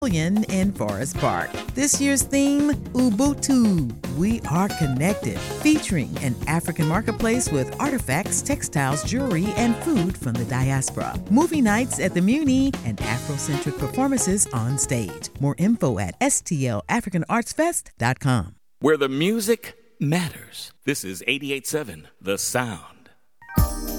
in Forest Park. This year's theme, Ubuntu. We are connected, featuring an African marketplace with artifacts, textiles, jewelry, and food from the diaspora. Movie nights at the Muni and Afrocentric performances on stage. More info at stlafricanartsfest.com. Where the music matters. This is 88.7 The Sound.